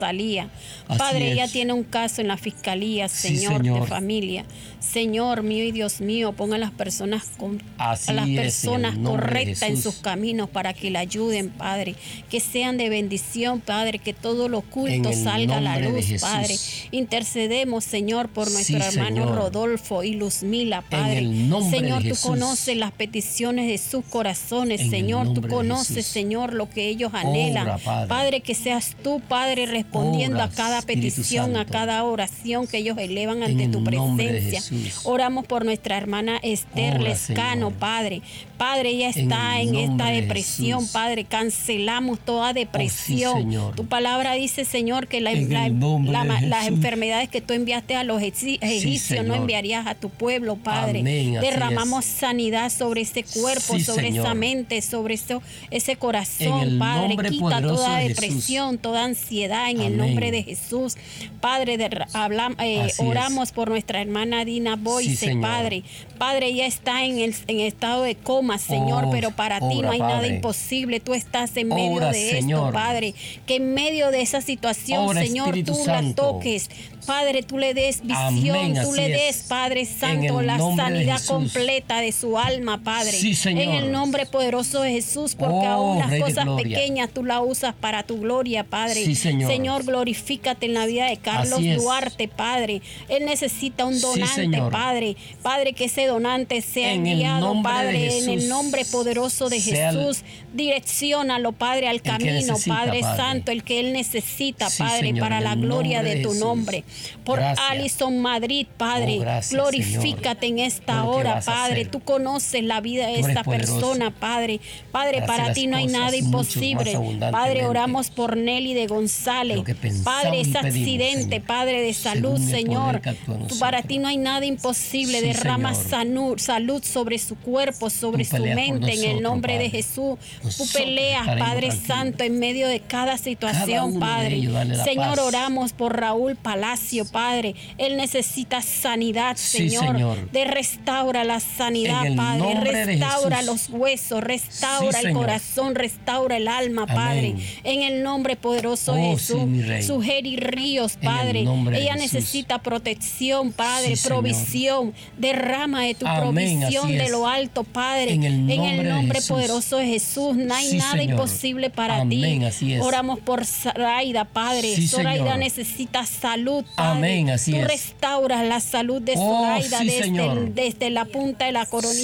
Rosalía. Así Padre, ella es. tiene un caso en la fiscalía, Sí, Señor, de Señor. familia. Señor mío y Dios mío, ponga a las personas, Así a las es, en personas el nombre de correctas en sus Jesús. caminos para que la ayuden, Padre. Que sean de bendición, Padre, que todo lo oculto En el salga a la nombre de luz, Padre. Jesús. Intercedemos, Señor, por Sí, nuestro hermano Señor. Rodolfo y Luzmila, En Padre. el nombre Señor, de tú Jesús. conoces las peticiones de sus corazones, En el Señor. Tú nombre de conoces, Jesús. Señor, lo que ellos anhelan. Obra, Padre. Padre, que seas tú, Padre, respondiendo Obra, a cada Espíritu petición, a Santo. cada oración que ellos elevan En ante tu el nombre de presencia. Jesús. Oramos por nuestra hermana Esther Obra, Lescano, Señor. Padre. Padre, ella En está el en esta nombre de depresión, Jesús. Padre. Cancelamos toda depresión. Señor. Tu palabra dice, Señor, que En el nombre de las Jesús. enfermedades que tú enviaste a los egipcios no Señor. enviarías a tu pueblo, Padre. Amén, así Derramamos es. sanidad sobre ese cuerpo, Sí, sobre esa Señor. mente, sobre ese En corazón, el Padre. nombre Quita poderoso toda de Jesús. depresión, toda ansiedad en el Amén. nombre de Jesús. Padre, Así oramos es. por nuestra hermana Dina Boyce, Señor. Padre. Padre, ella está en estado de coma, Señor, pero para ti no obra, hay nada Padre. imposible. Tú estás en medio Obra, de Señor. esto, Padre. Que en medio de esa situación, Obra, Señor, Espíritu tú la Santo. toques. Padre, tú le des visión, Amén, tú así le es. des, Padre Santo, En el la nombre de sanidad Jesús. completa de su alma, Padre. Sí, Señor. En el nombre poderoso de Jesús, porque aún las Rey de cosas gloria. pequeñas tú las usas para tu gloria, Padre. Sí, Señor. Señor, glorifícate en la vida de Carlos Así es. Duarte, Padre. Él necesita un Sí, donante, Señor. Padre. Padre, que ese donante sea En el enviado, nombre de Padre, en el Jesús. nombre poderoso de Sea el- Jesús. Direcciónalo, Padre, al que camino, necesita, Padre Padre. Santo, el que él necesita, Sí, Padre, Señor, para en la el gloria nombre de de tu Jesús. nombre. Por Gracias. Alison Madrid, Padre, Gracias, glorifícate en esta por lo que hora, vas a Padre. hacer. Tú conoces la vida de Tú eres esta poderoso persona, Padre. Padre, para para hacer ti las no hay nada cosas mucho más imposible. abundantemente. Padre, oramos por Nelly de González. Lo que pensamos Padre, y ese pedimos, accidente, Señor, Padre, de salud, según el Señor. poder que actúa en Tú, para nosotros. ti no hay nada imposible. Sí, Derrama Señor. salud sobre su cuerpo, sobre Tú su peleas por mente, en el nosotros, nombre de Padre. Jesús. Tú Nosotros peleas, estaremos Padre tranquilos. Santo, en medio de cada Cada situación, uno de Padre. ellos, dale la Señor, paz. oramos por Raúl Palacio, Padre. Él necesita sanidad, Sí, Señor. Señor. Restaura la sanidad, En el Padre. nombre de Restaura Jesús. los huesos, restaura Sí, el Señor. corazón, restaura el alma, Amén. Padre. En el nombre poderoso de Oh, Jesús. sí, mi Rey. Sugeri Ríos, En el Padre. nombre de Ella Jesús. necesita protección, Padre, Sí, Señor. provisión. Derrama de tu Amén, provisión así de es. lo alto, Padre. En el nombre de Jesús. poderoso de Jesús. No hay Sí, nada Señor. imposible para Amén, ti. así es. Oramos por Zoraida, Padre. Sí, Zoraida Señor. necesita salud, Padre. Amén, así Tú es. restauras la salud de Oh, Zoraida sí, Señor. desde la punta de la coronilla